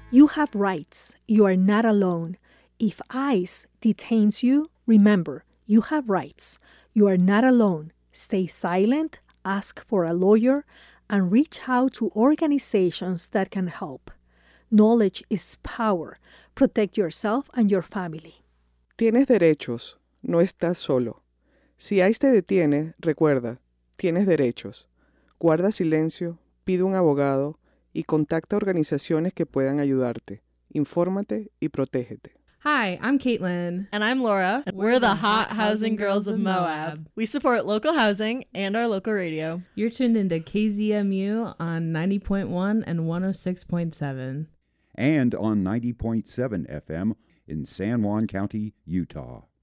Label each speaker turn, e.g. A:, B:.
A: You have rights. You are not alone. If ICE detains you, remember, you have rights. You are not alone. Stay silent, ask for a lawyer, and reach out to organizations that can help. Knowledge is power. Protect yourself and your family.
B: Tienes derechos, no estás solo. Si ICE te detiene, recuerda, tienes derechos. Guarda silencio, pide un abogado y contacta organizaciones que puedan ayudarte. Infórmate y protégete.
C: Hi, I'm Caitlin.
D: And I'm Laura. We're the Hot Housing Girls of Moab. We support local housing and our local radio.
C: You're tuned into KZMU on 90.1 and 106.7.
E: And on 90.7 FM in San Juan County, Utah.